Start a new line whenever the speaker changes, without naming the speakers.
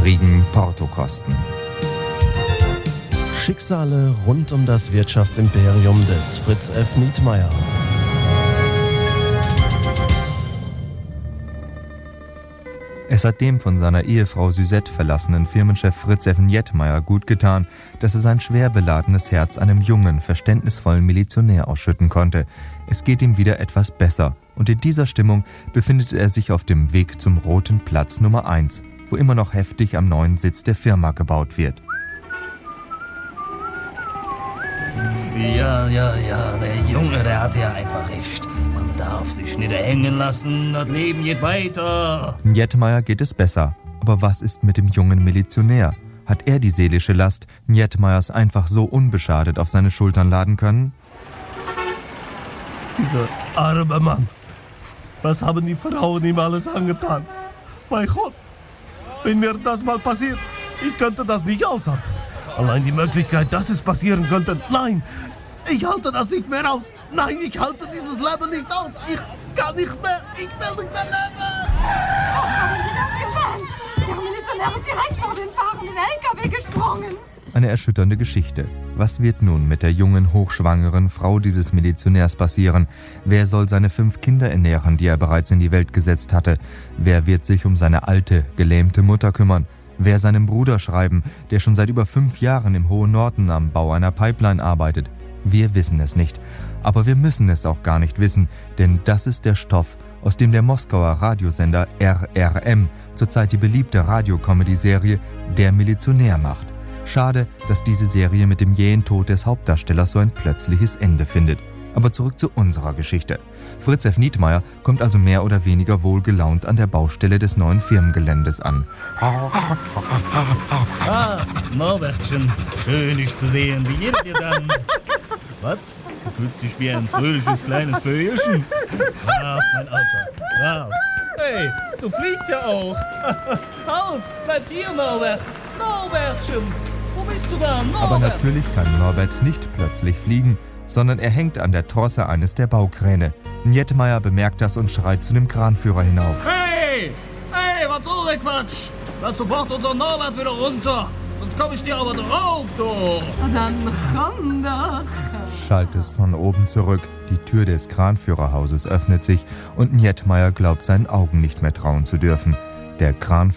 niedrigen Portokosten.
Schicksale rund um das Wirtschaftsimperium des Fritz F. Nietmeyer.
Es hat dem von seiner Ehefrau Suzette verlassenen Firmenchef Fritz F. Nietmeyer gut getan, dass er sein schwer beladenes Herz einem jungen, verständnisvollen Milizionär ausschütten konnte. Es geht ihm wieder etwas besser und in dieser Stimmung befindet er sich auf dem Weg zum Roten Platz Nummer 1, wo immer noch heftig am neuen Sitz der Firma gebaut wird.
Ja, der Junge, der hat ja einfach recht. Man darf sich nicht hängen lassen, das Leben geht weiter.
Nietmeyer geht es besser. Aber was ist mit dem jungen Milizionär? Hat er die seelische Last Nietmeyers einfach so unbeschadet auf seine Schultern laden können?
Dieser arme Mann. Was haben die Frauen ihm alles angetan? Mein Gott, wenn mir das mal passiert, ich könnte das nicht aushalten. Allein die Möglichkeit, dass es passieren könnte. Nein, ich halte das nicht mehr aus. Nein, ich halte dieses Leben nicht aus. Ich kann nicht mehr. Ich will nicht mehr leben.
Ach, haben Sie das gesehen? Der Milizionär ist direkt vor den fahrenden LKW gesprungen.
Eine erschütternde Geschichte. Was wird nun mit der jungen, hochschwangeren Frau dieses Milizionärs passieren? Wer soll seine 5 Kinder ernähren, die er bereits in die Welt gesetzt hatte? Wer wird sich um seine alte, gelähmte Mutter kümmern? Wer seinem Bruder schreiben, der schon seit über 5 Jahren im hohen Norden am Bau einer Pipeline arbeitet? Wir wissen es nicht. Aber wir müssen es auch gar nicht wissen, denn das ist der Stoff, aus dem der Moskauer Radiosender RRM zurzeit die beliebte Radiokomödie-Serie Der Milizionär macht. Schade, dass diese Serie mit dem jähen Tod des Hauptdarstellers so ein plötzliches Ende findet. Aber zurück zu unserer Geschichte. Fritz F. Nietmeyer kommt also mehr oder weniger wohlgelaunt an der Baustelle des neuen Firmengeländes an.
Norbertchen, schön dich zu sehen. Wie geht dir dann? Was? Du fühlst dich wie ein fröhliches kleines Vögelchen? Brav, mein Alter, brav. Hey, du fliegst ja auch. Halt, bleib hier, Norbert. Norbertchen, wo bist du da, Norbert?
Aber natürlich kann Norbert nicht plötzlich fliegen, sondern er hängt an der Trosse eines der Baukräne. Nietmeyer bemerkt das und schreit zu dem Kranführer hinauf.
Hey, was soll der Quatsch? Lass sofort unseren Norbert wieder runter, sonst komm ich dir aber drauf, du.
Dann komm doch.
Schallt es von oben zurück. Die Tür des Kranführerhauses öffnet sich und Nietmeyer glaubt seinen Augen nicht mehr trauen zu dürfen. Der Kranführer